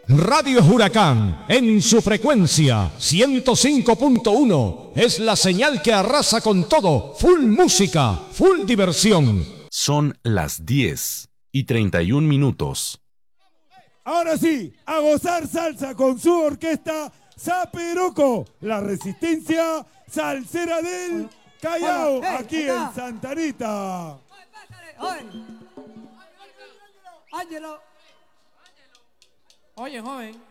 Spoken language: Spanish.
Radio Huracán, en su frecuencia 105.1, es la señal que arrasa con todo. Full música, full diversión. Son las 10:31. Ahora sí, a gozar salsa con su orquesta Zaperoco, la resistencia salsera del Callao, aquí en Santa Anita. Ángelo. Oye, joven.